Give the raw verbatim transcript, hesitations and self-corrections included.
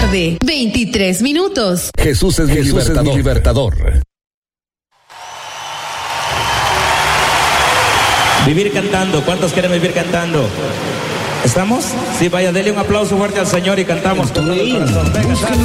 tarde, veintitrés minutos. Jesús es mi Jesús libertador. es mi libertador. Vivir cantando. ¿Cuántos quieren vivir cantando? ¿Estamos? Sí, vaya, denle un aplauso fuerte al Señor y cantamos con todo el corazón. Venga,